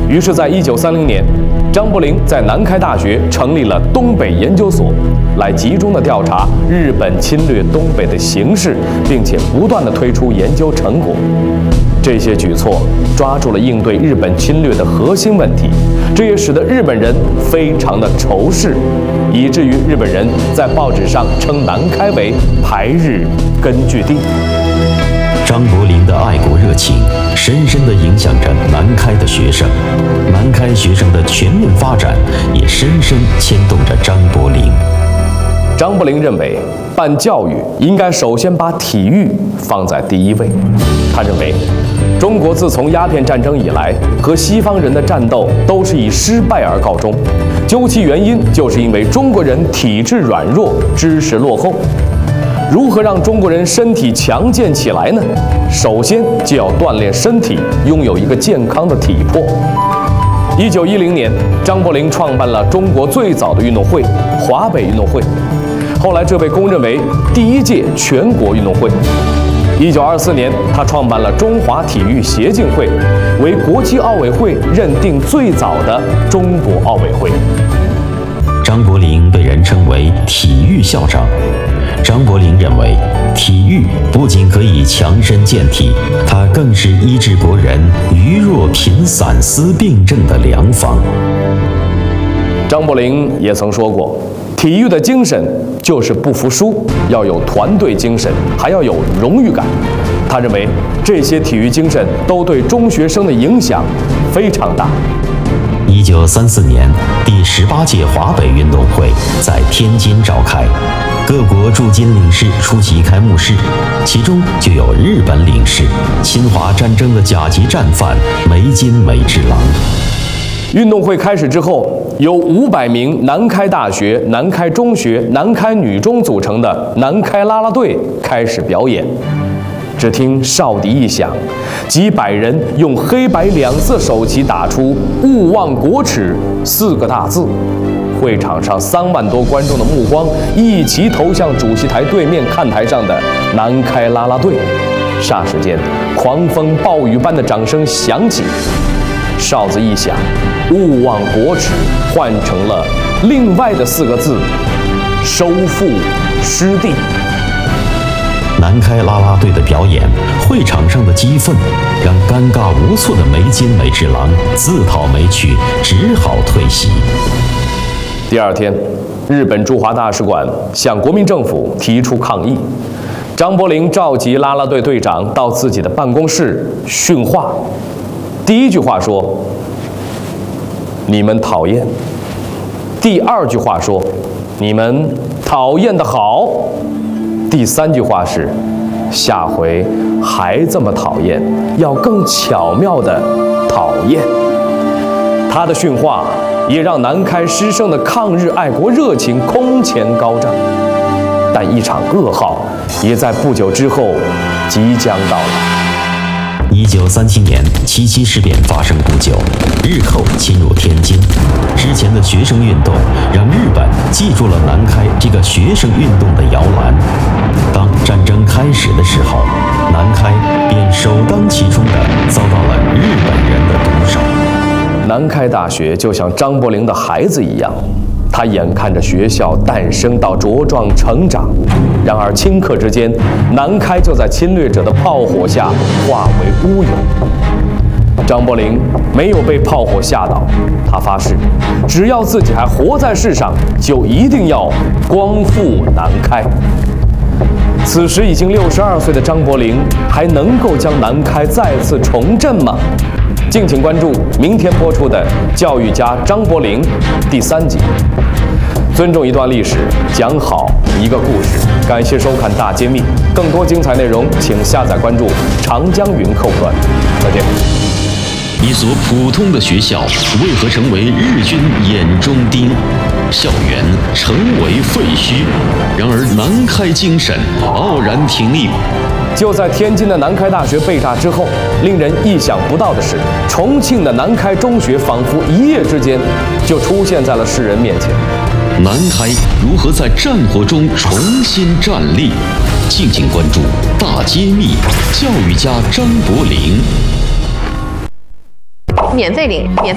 于是，在1930年，张伯苓在南开大学成立了东北研究所，来集中的调查日本侵略东北的形势，并且不断的推出研究成果。这些举措抓住了应对日本侵略的核心问题，这也使得日本人非常的仇视，以至于日本人在报纸上称南开为排日根据地。 张伯苓的爱国热情深深地影响着南开的学生，南开学生的全面发展也深深牵动着张伯苓。 张伯苓认为，办教育应该首先把体育放在第一位。他认为，中国自从鸦片战争以来，和西方人的战斗都是以失败而告终，究其原因，就是因为中国人体质软弱，知识落后。如何让中国人身体强健起来呢？首先就要锻炼身体，拥有一个健康的体魄。1910年，张伯苓创办了中国最早的运动会——华北运动会。后来，这被公认为第一届全国运动会。1924年，他创办了中华体育协进会，为国际奥委会认定最早的中国奥委会。 张伯苓被人称为体育校长。张伯苓认为，体育不仅可以强身健体，它更是医治国人愚弱贫散思病症的良方。 张伯苓也曾说过，体育的精神就是不服输，要有团队精神，还要有荣誉感。他认为这些体育精神都对中学生的影响非常大。 1934年，第18届华北运动会在天津召开，各国驻京领事出席开幕式，其中就有日本领事，侵华战争的甲级战犯梅津美治郎。 运动会开始之后，由500名南开大学、南开中学、南开女中组成的南开啦啦队开始表演。只听哨笛一响，几百人用黑白2色手旗打出“勿忘国耻”4个大字。会场上3万多观众的目光一齐投向主席台对面看台上的南开啦啦队。霎时间，狂风暴雨般的掌声响起，哨子一响，“勿忘国耻”换成了另外的4个字：收复失地。 南开啦啦队的表演，会场上的激愤，让尴尬无措的梅津美治郎自讨没趣，只好退席。 第2天，日本驻华大使馆向国民政府提出抗议。张伯苓召集啦啦队队长到自己的办公室训话。第1句话说：“你们讨厌。”第2句话说：“你们讨厌得好。”第3句话是：“下回还这么讨厌，要更巧妙的讨厌。”他的训话也让南开师生的抗日爱国热情空前高涨。但一场噩耗也在不久之后即将到来。 1937年7·7事变发生不久，日寇侵入天津。之前的学生运动让日本记住了南开这个学生运动的摇篮。当战争开始的时候，南开便首当其冲地遭到了日本人的毒手。 南开大学就像张伯苓的孩子一样，他眼看着学校诞生到茁壮成长，然而顷刻之间，南开就在侵略者的炮火下化为乌有。张伯苓没有被炮火吓倒，他发誓，只要自己还活在世上，就一定要光复南开。此时已经62岁的张伯苓，还能够将南开再次重振吗？敬请关注明天播出的《教育家张伯苓》第3集。尊重一段历史，讲好一个故事。感谢收看《大揭秘》，更多精彩内容，请下载关注长江云客户端。再见。 一所普通的学校为何成为日军眼中钉？校园成为废墟。然而南开精神傲然挺立。 就在天津的南开大学被炸之后，令人意想不到的是，重庆的南开中学仿佛一夜之间就出现在了世人面前。 南开如何在战火中重新站立？敬请关注大揭秘，教育家张伯苓。 免费领。